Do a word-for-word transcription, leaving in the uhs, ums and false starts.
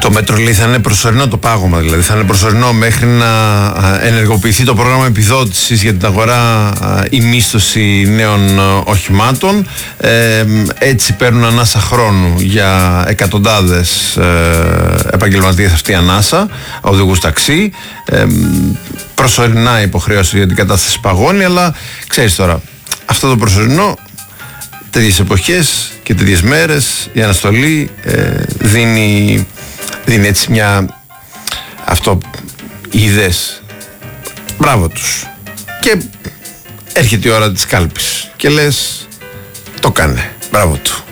Το μέτρο λέει θα είναι προσωρινό το πάγωμα, δηλαδή θα είναι προσωρινό μέχρι να ενεργοποιηθεί το πρόγραμμα επιδότησης για την αγορά ή μίσθωση νέων οχημάτων. Ε, έτσι παίρνουν ανάσα χρόνου για εκατοντάδες ε, επαγγελματίες αυτή η ανάσα, οδηγούς ταξί. Ε, προσωρινά υποχρέωση για την κατάσταση παγώνει, αλλά ξέρεις τώρα, αυτό το προσωρινό τέτοιες εποχές και τέτοιες μέρες η αναστολή ε, δίνει, δίνει έτσι μια αυτό είδες, μπράβο τους, και έρχεται η ώρα της κάλπης και λες το κάνε, μπράβο του.